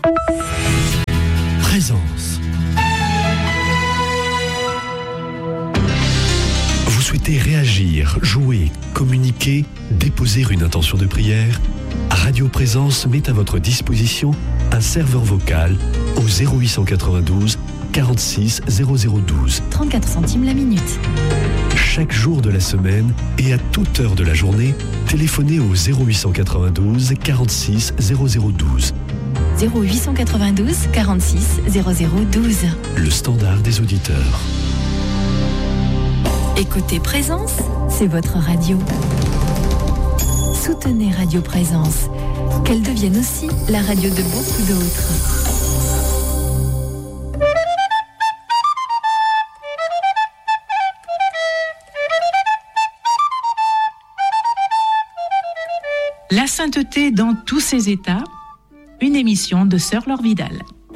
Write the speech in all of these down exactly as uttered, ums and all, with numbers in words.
Présence. Vous souhaitez réagir, jouer, communiquer, déposer une intention de prière? Radio Présence met à votre disposition un serveur vocal au zéro huit cent quatre-vingt-douze quarante-six zéro zéro douze. trente-quatre centimes la minute. Chaque jour de la semaine et à toute heure de la journée, téléphonez au zéro huit cent quatre-vingt-douze quarante-six zéro zéro douze. zéro huit cent quatre-vingt-douze quarante-six zéro zéro douze. Le standard des auditeurs. Écoutez Présence, c'est votre radio. Soutenez Radio Présence, qu'elle devienne aussi la radio de beaucoup d'autres. La sainteté dans tous ses états, une émission de Sœur Laure Vidal.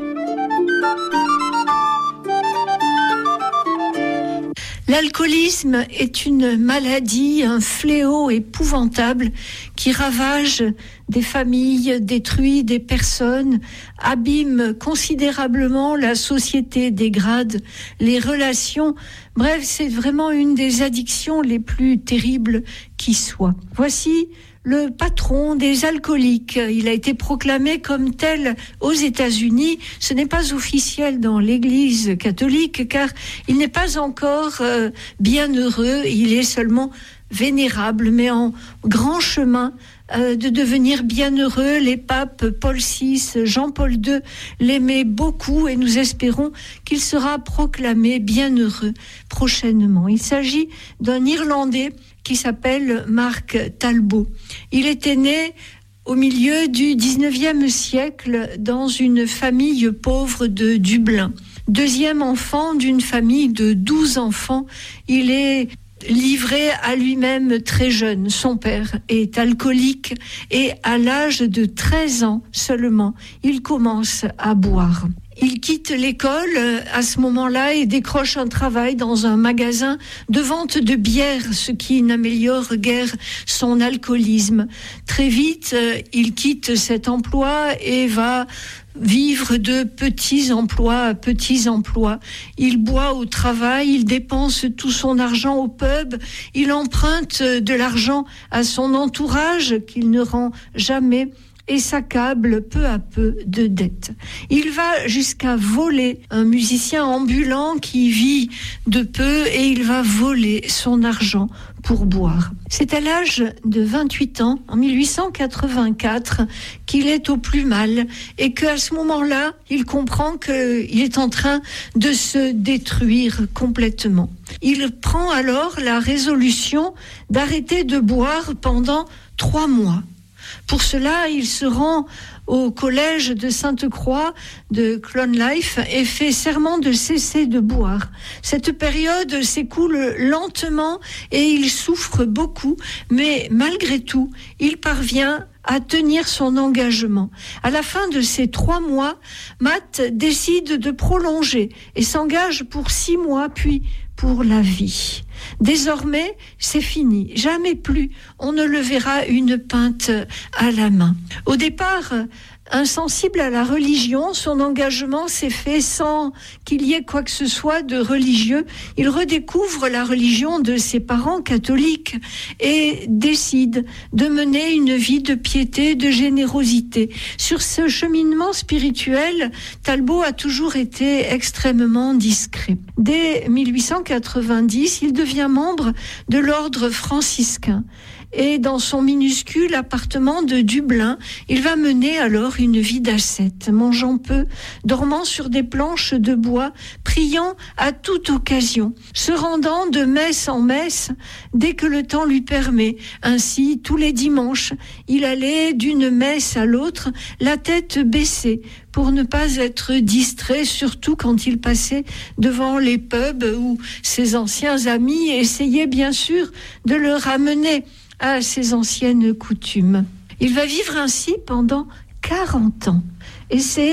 L'alcoolisme est une maladie, un fléau épouvantable qui ravage des familles, détruit des personnes, abîme considérablement la société, dégrade les relations. Bref, c'est vraiment une des addictions les plus terribles qui soient. Voici le patron des alcooliques. Il a été proclamé comme tel aux États-Unis. Ce n'est pas officiel dans l'Église catholique car il n'est pas encore euh, bienheureux. Il est seulement vénérable, mais en grand chemin euh, de devenir bienheureux. Les papes Paul six, Jean-Paul deux l'aimaient beaucoup et nous espérons qu'il sera proclamé bienheureux prochainement. Il s'agit d'un Irlandais qui s'appelle Mark Talbot. Il était né au milieu du dix-neuvième siècle dans une famille pauvre de Dublin. Deuxième enfant d'une famille de douze enfants, il est livré à lui-même très jeune. Son père est alcoolique et à l'âge de treize ans seulement, il commence à boire. Il quitte l'école à ce moment-là et décroche un travail dans un magasin de vente de bière, ce qui n'améliore guère son alcoolisme. Très vite, il quitte cet emploi et va vivre de petits emplois à petits emplois. Il boit au travail, il dépense tout son argent au pub, il emprunte de l'argent à son entourage qu'il ne rend jamais et s'accable peu à peu de dettes. Il va jusqu'à voler un musicien ambulant qui vit de peu et il va voler son argent pour boire. C'est à l'âge de vingt-huit ans, en mille huit cent quatre-vingt-quatre, qu'il est au plus mal et qu'à ce moment-là, il comprend qu'il est en train de se détruire complètement. Il prend alors la résolution d'arrêter de boire pendant trois mois. Pour cela, il se rend au collège de Sainte-Croix de Clonlife et fait serment de cesser de boire. Cette période s'écoule lentement et il souffre beaucoup, mais malgré tout, il parvient à tenir son engagement. À la fin de ces trois mois, Matt décide de prolonger et s'engage pour six mois, puis pour la vie. Désormais, c'est fini. Jamais plus on ne le verra une pinte à la main. Au départ, insensible à la religion, son engagement s'est fait sans qu'il y ait quoi que ce soit de religieux. Il redécouvre la religion de ses parents catholiques et décide de mener une vie de piété, de générosité. Sur ce cheminement spirituel, Talbot a toujours été extrêmement discret. Dès mille huit cent quatre-vingt-dix, il devient membre de l'ordre franciscain. Et dans son minuscule appartement de Dublin, il va mener alors une vie d'ascète, mangeant peu, dormant sur des planches de bois, priant à toute occasion, se rendant de messe en messe dès que le temps lui permet. Ainsi, tous les dimanches, il allait d'une messe à l'autre, la tête baissée, pour ne pas être distrait, surtout quand il passait devant les pubs où ses anciens amis essayaient bien sûr de le ramener à ses anciennes coutumes. Il va vivre ainsi pendant quarante ans. Et c'est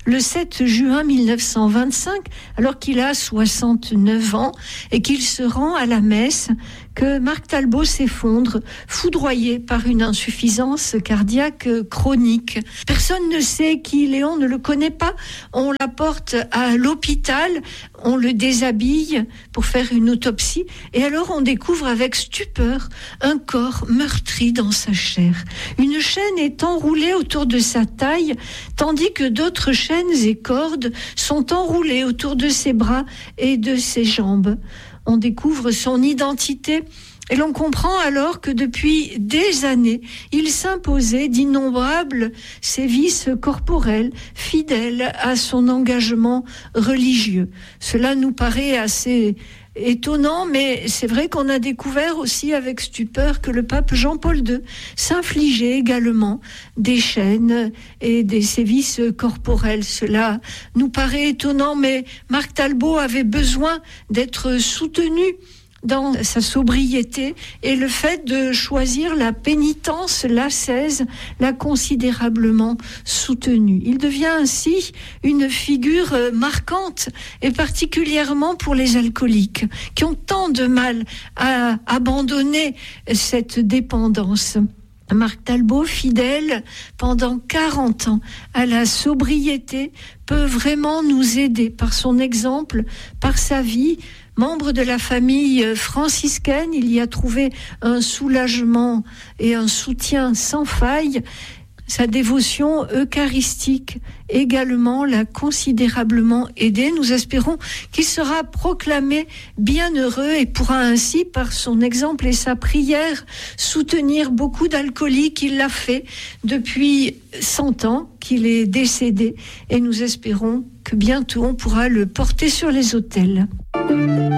le sept juin mille neuf cent vingt-cinq, alors qu'il a soixante-neuf ans et qu'il se rend à la messe, que Marc Talbot s'effondre, foudroyé par une insuffisance cardiaque chronique. Personne ne sait qui il est, on ne le connaît pas. On l'apporte à l'hôpital, on le déshabille pour faire une autopsie, et alors on découvre avec stupeur un corps meurtri dans sa chair. Une chaîne est enroulée autour de sa taille, tandis que d'autres chaînes et cordes sont enroulées autour de ses bras et de ses jambes. On découvre son identité et l'on comprend alors que depuis des années, il s'imposait d'innombrables sévices corporels, fidèles à son engagement religieux. Cela nous paraît assez étonnant, mais c'est vrai qu'on a découvert aussi avec stupeur que le pape Jean-Paul deux s'infligeait également des chaînes et des sévices corporels. Cela nous paraît étonnant, mais Marc Talbot avait besoin d'être soutenu dans sa sobriété, et le fait de choisir la pénitence, l'ascèse, l'a considérablement soutenu. Il devient ainsi une figure marquante, et particulièrement pour les alcooliques, qui ont tant de mal à abandonner cette dépendance. Marc Talbot, fidèle pendant quarante ans à la sobriété, peut vraiment nous aider par son exemple, par sa vie. Membre de la famille franciscaine, il y a trouvé un soulagement et un soutien sans faille. Sa dévotion eucharistique également l'a considérablement aidé. Nous espérons qu'il sera proclamé bienheureux et pourra ainsi, par son exemple et sa prière, soutenir beaucoup d'alcooliques. Il l'a fait depuis cent ans qu'il est décédé, et nous espérons que bientôt on pourra le porter sur les autels.